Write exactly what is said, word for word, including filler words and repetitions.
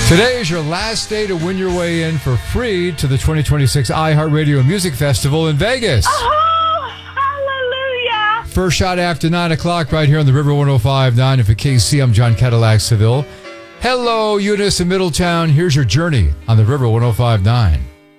Today is your last day to win your way in for free to the twenty twenty-six iHeartRadio Music Festival in Vegas. Oh, hallelujah. First shot after nine o'clock right here on the River one oh five point nine. And for K C, I'm John Cadillac Seville. Hello, Eunice in Middletown. Here's your journey on the River one oh five point nine.